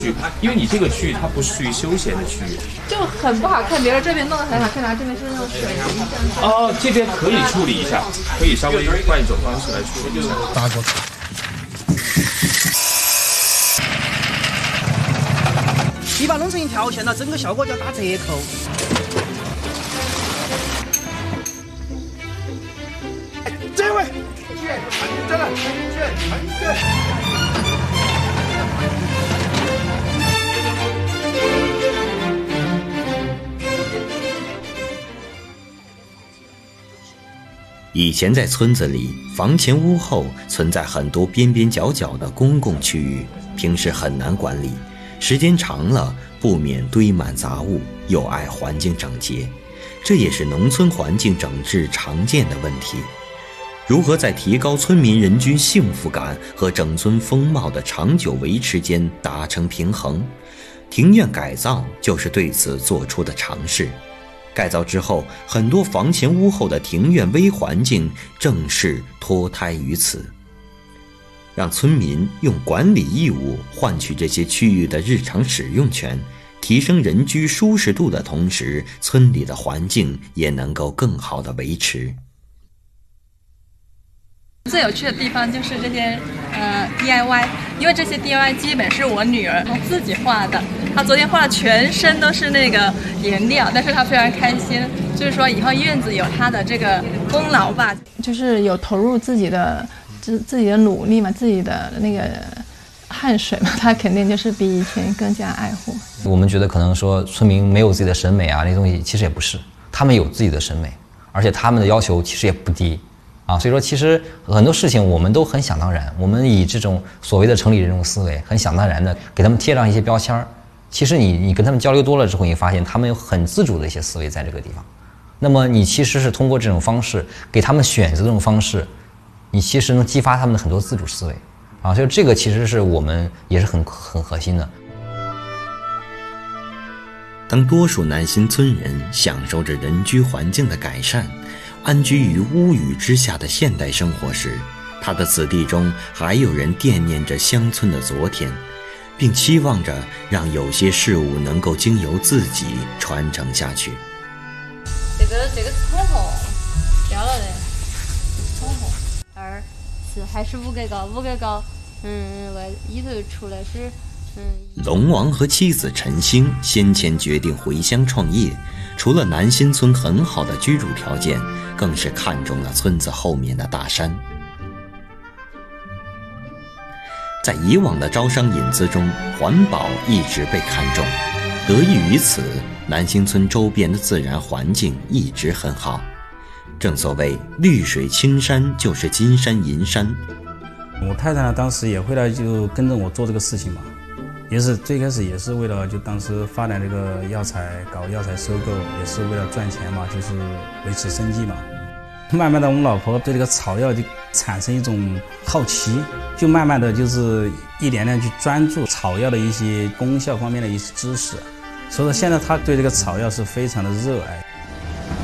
因为你这个区域它不是属于休闲的区域， 就很不好看。别人这边弄得很好看，然后这边是那种水泥这样。 哦，这边可以处理一下，可以稍微换一种方式来处理一下。 打过。 你把弄成一条线了，整个效果就要打折扣。 这位，看着了，看着。 以前在村子里，房前屋后存在很多边边角角的公共区域，平时很难管理，时间长了不免堆满杂物，有碍环境整洁，这也是农村环境整治常见的问题。如何在提高村民人均幸福感和整村风貌的长久维持间达成平衡？庭院改造就是对此做出的尝试。改造之后，很多房前屋后的庭院微环境正是脱胎于此。让村民用管理义务换取这些区域的日常使用权，提升人居舒适度的同时，村里的环境也能够更好地维持。 最有趣的地方就是这些DIY， 因为这些 DIY 基本是我女儿她自己画的，她昨天画的全身都是那个颜料，但是她非常开心，就是说以后院子有她的这个功劳吧，就是有投入自己的努力嘛，自己的那个汗水嘛，她肯定就是比以前更加爱护。 我们觉得可能说村民没有自己的审美啊，那些东西其实也不是，他们有自己的审美，而且他们的要求其实也不低。所以说其实很多事情我们都很想当然，我们以这种所谓的城里人这种思维很想当然的给他们贴上一些标签，其实你跟他们交流多了之后，你发现他们有很自主的一些思维在这个地方。那么你其实是通过这种方式给他们选择这种方式，你其实能激发他们的很多自主思维所以这个其实是我们也是很核心的。 当多数南新村人享受着人居环境的改善，安居于屋宇之下的现代生活时，他的子弟中还有人惦念着乡村的昨天，并期望着让有些事物能够经由自己传承下去。 这个是彩虹，掉了的彩虹。还是5个高，里头出来是龙王和妻子陈星先前决定回乡创业，除了南新村很好的居住条件，更是看中了村子后面的大山。在以往的招商引资中，环保一直被看重，得益于此，南新村周边的自然环境一直很好。正所谓绿水青山就是金山银山。 我太太呢，当时也回来就跟着我做这个事情嘛，也是最开始也是为了就当时发展这个药材，搞药材收购，也是为了赚钱嘛，就是维持生计嘛。慢慢的我们老婆对这个草药就产生一种好奇，就慢慢的就是一点点去专注草药的一些功效方面的一些知识，所以说现在她对这个草药是非常的热爱。